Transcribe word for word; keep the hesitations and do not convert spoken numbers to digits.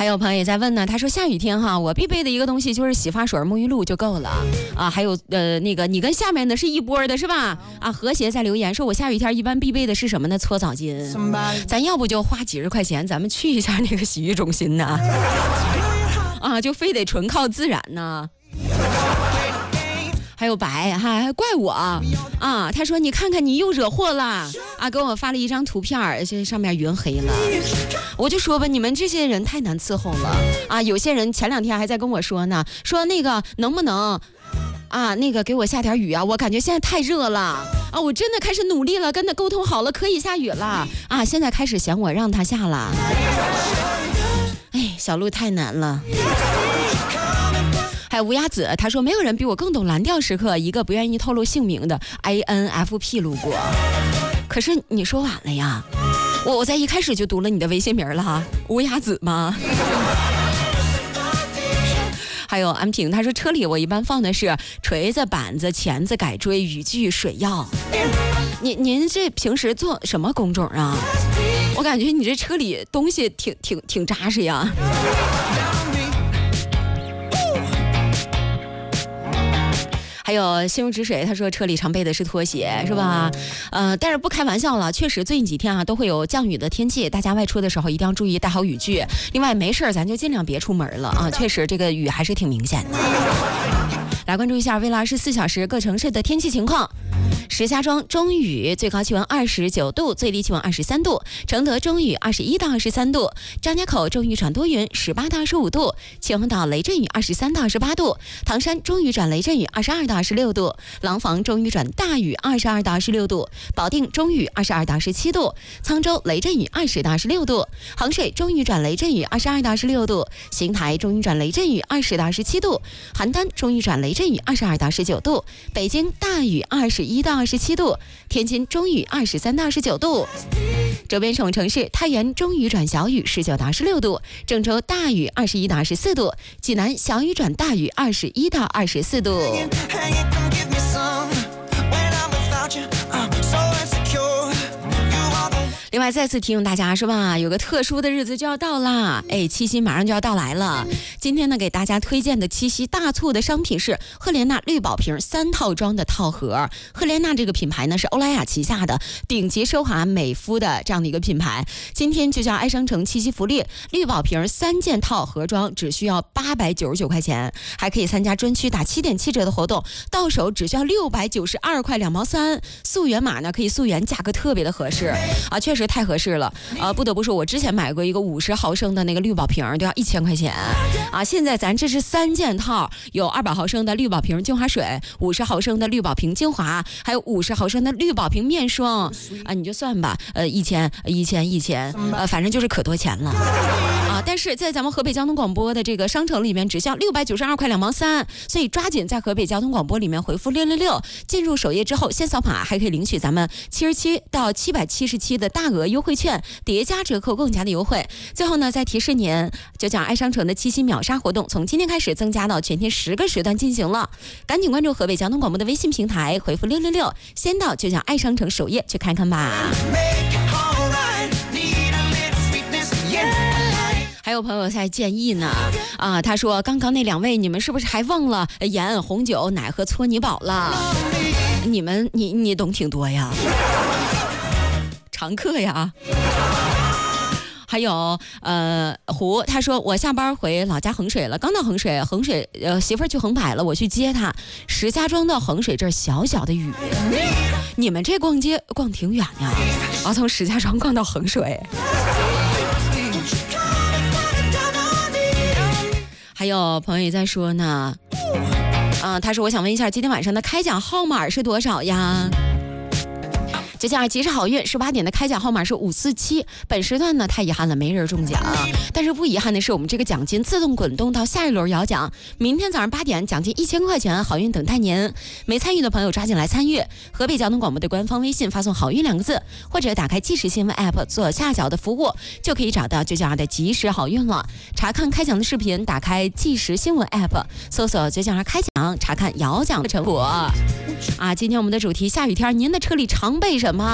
还有朋友也在问呢，他说下雨天哈，我必备的一个东西就是洗发水、沐浴露就够了啊。还有呃那个你跟下面的是一波的是吧？啊，和谐在留言说，我下雨天一般必备的是什么呢？搓澡巾。咱要不就花几十块钱，咱们去一下那个洗浴中心呢？啊，就非得纯靠自然呢？还有白哈，还怪我啊！他说你看看你又惹祸了啊！给我发了一张图片，这上面云黑了。我就说吧，你们这些人太难伺候了啊！有些人前两天还在跟我说呢，说那个能不能啊，那个给我下点雨啊！我感觉现在太热了啊！我真的开始努力了，跟他沟通好了，可以下雨了啊！现在开始嫌我让他下了。哎，小鹿太难了。还有乌鸦子，他说没有人比我更懂蓝调时刻，一个不愿意透露姓名的 I N F P 路过。可是你说晚了呀，我我在一开始就读了你的微信名了哈，乌鸦子吗？还有安平，他说车里我一般放的是锤子、板子、钳子、改锥、雨具、水药。您您这平时做什么工种啊？我感觉你这车里东西挺挺挺扎实呀。还有心如止水，他说车里常备的是拖鞋，是吧？呃，但是不开玩笑了，确实最近几天啊都会有降雨的天气，大家外出的时候一定要注意带好雨具。另外没事咱就尽量别出门了啊，确实这个雨还是挺明显的。来关注一下未来二十四小时各城市的天气情况。石家庄中雨，最高气温二十九度，最低气温二十三度；承德中雨二十一到二十三度；张家口中雨转多云十八到二十五度；秦皇岛雷阵雨二十三到二十八度；唐山中雨转雷阵雨二十二到二十六度；廊坊中雨转大雨二十二到二十六度；保定中雨二十二到二十七度；沧州雷阵雨二十到二十六度；衡水中雨转雷阵雨二十二到二十六度；邢台中雨转雷阵雨二十到二十七度；邯郸中雨转雷阵雨二十二到二十九度；北京大雨二十一到二十七度；天津中雨二十三到二十九度；周边省城市太原中雨转小雨十九到二十六度；郑州大雨二十一到二十四度；济南小雨转大雨二十一到二十四度。另外再次提醒大家是吧，有个特殊的日子就要到啦，哎，七夕马上就要到来了。今天呢给大家推荐的七夕大促的商品是赫莲娜绿宝瓶三套装的套盒。赫莲娜这个品牌呢是欧莱雅旗下的顶级奢华美肤的这样的一个品牌。今天就叫爱商城七夕福利，绿宝瓶三件套盒装只需要八百九十九块钱，还可以参加专区打七点七折的活动，到手只需要六百九十二块两毛三。溯源码呢可以溯源，价格特别的合适啊，确实太合适了啊！不得不说，我之前买过一个五十毫升的那个绿宝瓶，都要一千块钱啊！现在咱这是三件套，有二百毫升的绿宝瓶精华水，五十毫升的绿宝瓶精华，还有五十毫升的绿宝瓶面霜啊！你就算吧，呃，一千、一千、一千，呃，反正就是可多钱了啊！但是在咱们河北交通广播的这个商城里面，只需要六百九十二块两毛三，所以抓紧在河北交通广播里面回复六六六，进入首页之后先扫码，还可以领取咱们七十七到七百七十七的大额优惠券，叠加折扣更加的优惠。最后呢，再提示您，就讲爱商城的七夕秒杀活动，从今天开始增加到全天十个时段进行了。赶紧关注河北交通广播的微信平台，回复六六六，先到就讲爱商城首页去看看吧。还有朋友在建议呢，啊，他说刚刚那两位你们是不是还忘了盐、红酒、奶和搓泥宝了？你们你你懂挺多呀，常客呀。还有呃胡，他说我下班回老家衡水了，刚到衡水，衡水呃媳妇儿去横柏了，我去接她。石家庄到衡水这儿小小的雨，你们这逛街逛挺远呀，啊，从石家庄逛到衡水。还有朋友也在说呢，啊，他说我想问一下，今天晚上的开奖号码是多少呀？就像吉时好运十八点的开奖号码是五四七，本时段呢太遗憾了，没人中奖，但是不遗憾的是我们这个奖金自动滚动到下一轮摇奖，明天早上八点奖金一千块钱，好运等待您。没参与的朋友抓紧来参与，河北交通广播的官方微信发送好运两个字，或者打开即时新闻 app 左下角的服务就可以找到就叫的吉时好运了。查看开奖的视频，打开即时新闻 app 搜索就叫开奖，查看摇奖的成果。啊，今天我们的主题下雨天您的车里常备什么？